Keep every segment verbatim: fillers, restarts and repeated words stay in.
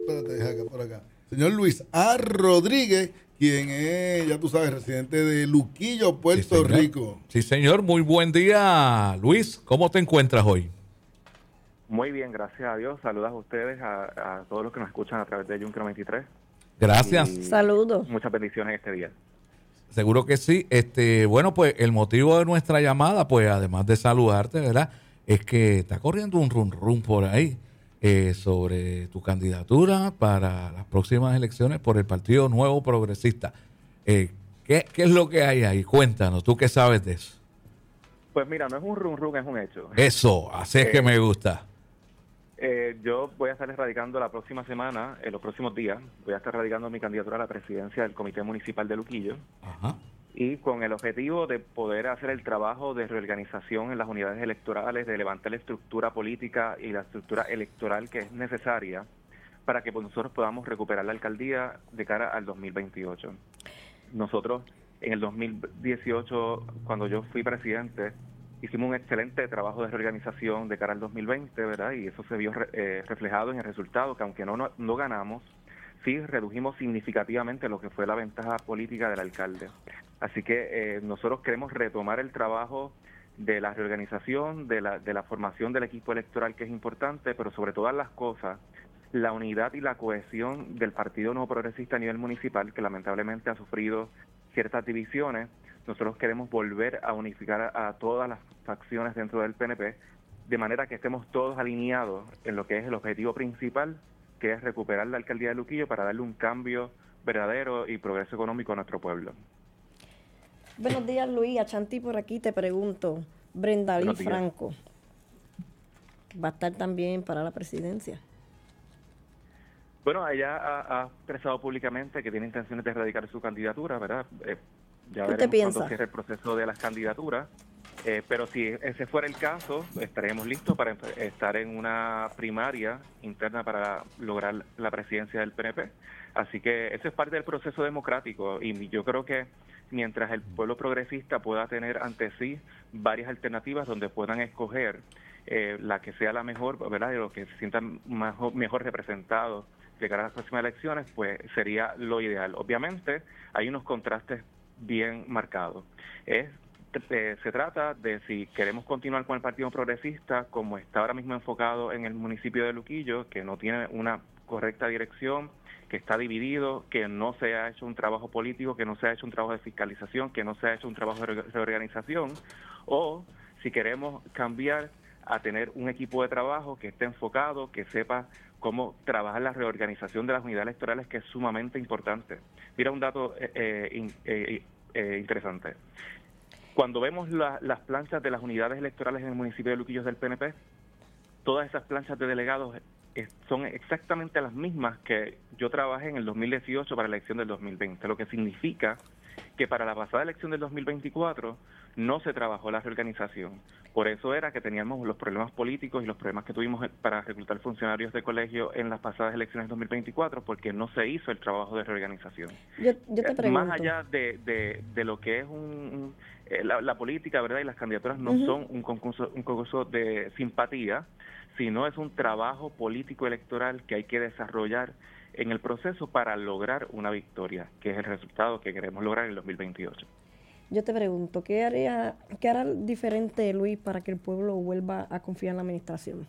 Espérate, deja acá por acá. Señor Luis A. Rodríguez, quien es, ya tú sabes, residente de Luquillo, Puerto Sí, señor. Rico. Sí, señor. Muy buen día, Luis. ¿Cómo te encuentras hoy? Muy bien, gracias a Dios. Saludos a ustedes, a, a todos los que nos escuchan a través de Juncker veintitrés. Gracias. Y Saludos. muchas bendiciones este día. Seguro que sí. Este, bueno, pues el motivo de nuestra llamada, pues además de saludarte, ¿verdad? Es que está corriendo un rum rum por ahí eh, sobre tu candidatura para las próximas elecciones por el Partido Nuevo Progresista. Eh, ¿qué, ¿Qué es lo que hay ahí? Cuéntanos, tú qué sabes de eso. Pues mira, no es un run run, es un hecho. Eso, así es Eh, que me gusta. Eh, yo voy a estar radicando la próxima semana, en los próximos días, voy a estar radicando mi candidatura a la presidencia del Comité Municipal de Luquillo. Ajá. Y con el objetivo de poder hacer el trabajo de reorganización en las unidades electorales, de levantar la estructura política y la estructura electoral que es necesaria para que pues, nosotros podamos recuperar la alcaldía de cara al dos mil veintiocho. Nosotros en el dos mil dieciocho, cuando yo fui presidente, hicimos un excelente trabajo de reorganización de cara al dos mil veinte, ¿verdad? Y eso se vio re, eh, reflejado en el resultado, que aunque no, no, no ganamos, sí redujimos significativamente lo que fue la ventaja política del alcalde. Así que eh, nosotros queremos retomar el trabajo de la reorganización, de la, de la formación del equipo electoral, que es importante, pero sobre todas las cosas, la unidad y la cohesión del Partido Nuevo Progresista a nivel municipal, que lamentablemente ha sufrido ciertas divisiones. Nosotros queremos volver a unificar a, a todas las facciones dentro del P N P, de manera que estemos todos alineados en lo que es el objetivo principal, que es recuperar la alcaldía de Luquillo para darle un cambio verdadero y progreso económico a nuestro pueblo. Buenos días, Luis. A Chanti por aquí te pregunto. Brendalí Buenos días. Franco va a estar también para la presidencia. Bueno, ella ha, ha expresado públicamente que tiene intenciones de erradicar su candidatura, ¿verdad? Eh, ya ¿Qué te veremos piensas? cuando cierre el proceso de las candidaturas. Eh, pero si ese fuera el caso, estaríamos listos para estar en una primaria interna para lograr la presidencia del P N P. Así que eso es parte del proceso democrático y yo creo que mientras el pueblo progresista pueda tener ante sí varias alternativas donde puedan escoger eh, la que sea la mejor, ¿verdad? Y los que se sientan mejor, mejor representados de cara a las próximas elecciones, pues sería lo ideal. Obviamente hay unos contrastes bien marcados. Es Eh, se trata de si queremos continuar con el Partido Progresista como está ahora mismo enfocado en el municipio de Luquillo, que no tiene una correcta dirección, que está dividido, que no se ha hecho un trabajo político, que no se ha hecho un trabajo de fiscalización, que no se ha hecho un trabajo de reorganización, o si queremos cambiar a tener un equipo de trabajo que esté enfocado, que sepa cómo trabajar la reorganización de las unidades electorales, que es sumamente importante. Mira un dato eh, eh, eh, eh, interesante. Cuando vemos la, las planchas de las unidades electorales en el municipio de Luquillo del P N P, todas esas planchas de delegados eh, son exactamente las mismas que yo trabajé en el dos mil dieciocho para la elección del dos mil veinte, lo que significa que para la pasada elección del dos mil veinticuatro no se trabajó la reorganización. Por eso era que teníamos los problemas políticos y los problemas que tuvimos para reclutar funcionarios de colegio en las pasadas elecciones del dos mil veinticuatro, porque no se hizo el trabajo de reorganización. Yo, yo te pregunto. Más allá de, de, de lo que es un, un, eh, la, la política, ¿verdad? Y las candidaturas no uh-huh. son un concurso, un concurso de simpatía, sino es un trabajo político electoral que hay que desarrollar en el proceso para lograr una victoria, que es el resultado que queremos lograr en el dos mil veintiocho. Yo te pregunto, ¿qué haría, qué hará diferente, Luis, para que el pueblo vuelva a confiar en la administración?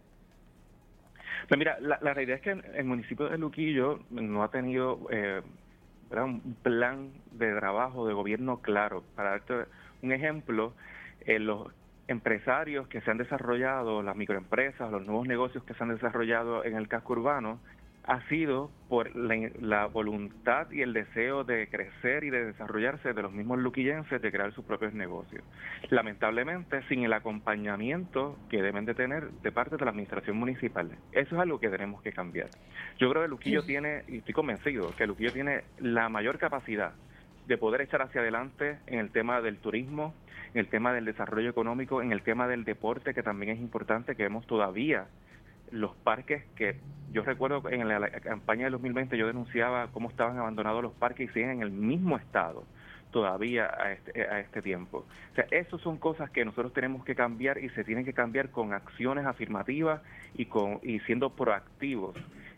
Pues mira, la, la realidad es que el municipio de Luquillo no ha tenido eh, un plan de trabajo, de gobierno claro. Para darte un ejemplo, eh, los empresarios que se han desarrollado, las microempresas, los nuevos negocios que se han desarrollado en el casco urbano, ha sido por la, la voluntad y el deseo de crecer y de desarrollarse de los mismos luquillenses, de crear sus propios negocios. Lamentablemente, sin el acompañamiento que deben de tener de parte de la administración municipal. Eso es algo que tenemos que cambiar. Yo creo que Luquillo tiene, y estoy convencido, que Luquillo tiene la mayor capacidad de poder echar hacia adelante en el tema del turismo, en el tema del desarrollo económico, en el tema del deporte, que también es importante, que vemos todavía los parques que yo recuerdo en la, la campaña del dos mil veinte yo denunciaba cómo estaban abandonados los parques y siguen en el mismo estado todavía a este, a este tiempo. O sea, esas son cosas que nosotros tenemos que cambiar y se tienen que cambiar con acciones afirmativas y con y siendo proactivos